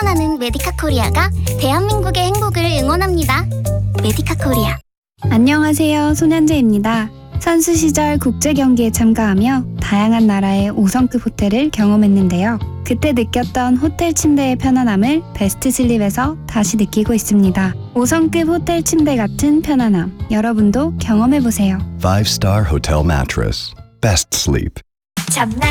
실천하는 메디카 코리아가 대한민국의 행복을 응원합니다. 메디카 코리아. 안녕하세요. 손현재입니다. 선수 시절 국제 경기에 참가하며 다양한 나라의 5성급 호텔을 경험했는데요. 그때 느꼈던 호텔 침대의 편안함을 베스트 슬립에서 다시 느끼고 있습니다. 5성급 호텔 침대 같은 편안함, 여러분도 경험해보세요. 5-star hotel mattress. Best sleep. 잡나